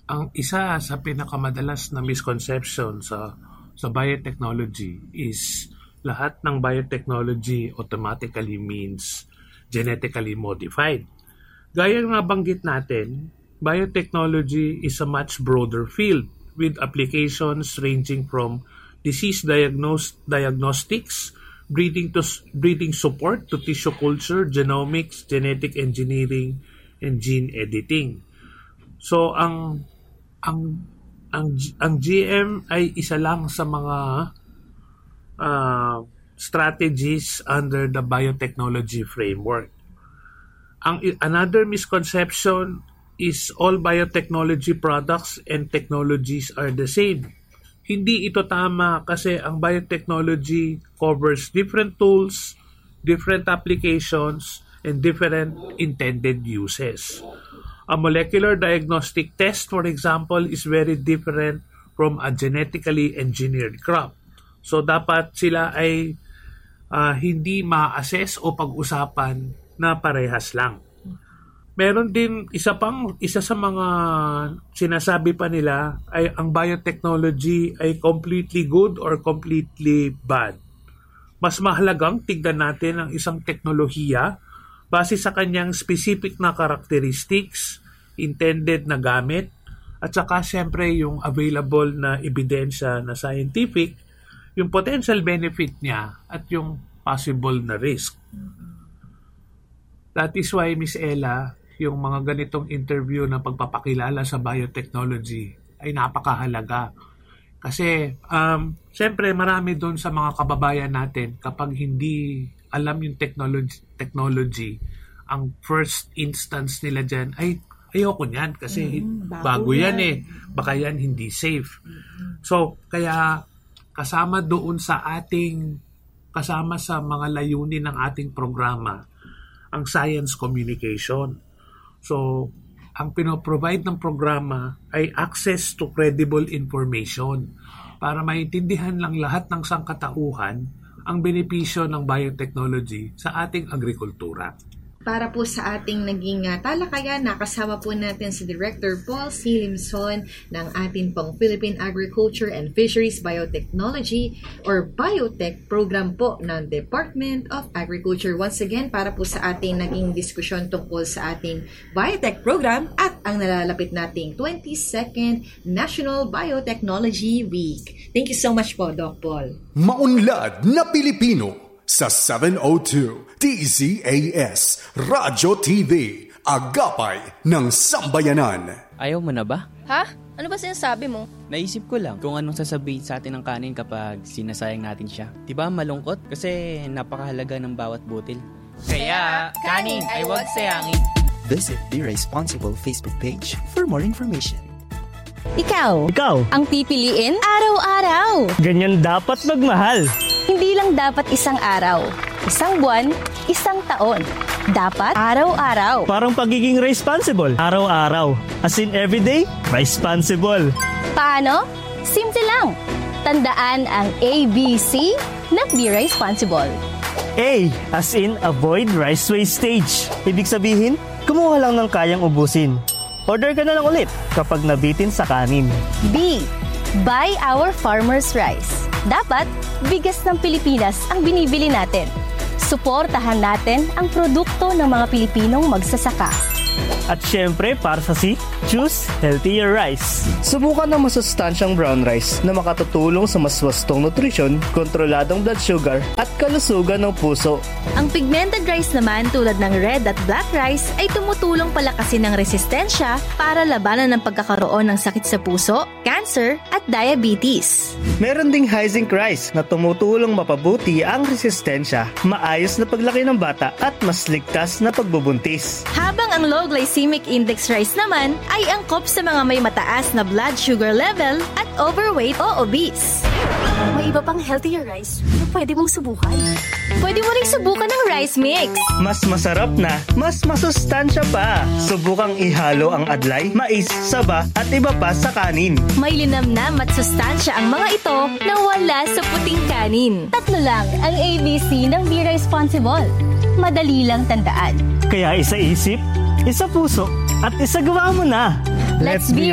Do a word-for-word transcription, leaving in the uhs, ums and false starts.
Ang isa sa pinakamadalas na misconception sa sa biotechnology is lahat ng biotechnology automatically means genetically modified. Gaya nga banggit natin, biotechnology is a much broader field with applications ranging from disease diagnos- diagnostics, breeding to breeding support to tissue culture, genomics, genetic engineering, and gene editing. So ang ang ang ang G M ay isa lang sa mga uh, strategies under the biotechnology framework. Ang another misconception is all biotechnology products and technologies are the same. Hindi ito tama kasi ang biotechnology covers different tools, different applications, and different intended uses. A molecular diagnostic test, for example, is very different from a genetically engineered crop. So, dapat sila ay uh, hindi ma-assess o pag-usapan na parehas lang. Meron din isa pang isa sa mga sinasabi pa nila ay ang biotechnology ay completely good or completely bad. Mas mahalagang tignan natin ang isang teknolohiya base sa kanyang specific na characteristics, intended na gamit, at saka siyempre yung available na ebidensya na scientific, yung potential benefit niya at yung possible na risk. That is why, Miss Ella, yung mga ganitong interview na pagpapakilala sa biotechnology ay napakahalaga. Kasi, um, siyempre marami doon sa mga kababayan natin kapag hindi alam yung technology, technology, ang first instance nila dyan ay ayoko niyan kasi mm, bago, bago yan, yan eh. Baka yan hindi safe. Mm-hmm. So, kaya kasama doon sa ating, kasama sa mga layunin ng ating programa, ang science communication. So, ang pinoprovide ng programa ay access to credible information para maintindihan lang lahat ng sangkatauhan ang benepisyo ng biotechnology sa ating agrikultura. Para po sa ating naging uh, talakayan, nakasama po natin si Director Paul C. Limson ng ating pong Philippine Agriculture and Fisheries Biotechnology or Biotech Program po ng Department of Agriculture. Once again, para po sa ating naging diskusyon tungkol sa ating Biotech Program at ang nalalapit nating twenty-second National Biotechnology Week. Thank you so much po, Doc Paul. Maunlad na Pilipino sa seven oh two D Z A S Radyo T V, agapay ng sambayanan. Ayaw mo na ba? Ha? Ano ba sinasabi mo? Naisip ko lang kung anong sasabihin sa atin ng kanin kapag sinasayang natin siya. Diba malungkot? Kasi napakahalaga ng bawat butil. Kaya, kanin ay huwag sayangin. Visit the Responsible Facebook page for more information. Ikaw, Ikaw, ang pipiliin araw-araw. Ganyan dapat magmahal. Hindi lang dapat isang araw, isang buwan, isang taon. Dapat araw-araw. Parang pagiging responsible, araw-araw. As in everyday, responsible. Paano? Simple lang. Tandaan ang A B C ng Be Responsible. A, as in avoid rice wastage. Ibig sabihin, kumuha lang ng kayang ubusin. Order ka na lang ulit kapag nabitin sa kanin. B, buy our farmers' rice. Dapat, bigas ng Pilipinas ang binibili natin. Suportahan natin ang produkto ng mga Pilipinong magsasaka. At syempre, para sa C, choose healthier rice. Subukan ng masustansyang brown rice na makatutulong sa mas wastong nutrisyon, kontroladong blood sugar at kalusugan ng puso. Ang pigmented rice naman tulad ng red at black rice ay tumutulong palakasin ng resistensya para labanan ng pagkakaroon ng sakit sa puso, cancer at diabetes. Meron ding high zinc rice na tumutulong mapabuti ang resistensya, maayos na paglaki ng bata at mas ligtas na pagbubuntis. Habang ang low glycemic index rice naman ay angkop sa mga may mataas na blood sugar level at overweight o obese. May iba pang healthier rice na pwede mong subukan. Pwede mo rin subukan ng rice mix. Mas masarap na, mas masustansya pa. Subukang ihalo ang adlay, mais, saba at iba pa sa kanin. May linamnam at sustansya ang mga ito na wala sa puting kanin. Tatlo lang ang A B C ng Be Responsible. Madali lang tandaan. Kaya isa isip, isa puso, at isa gawa mo na. Let's be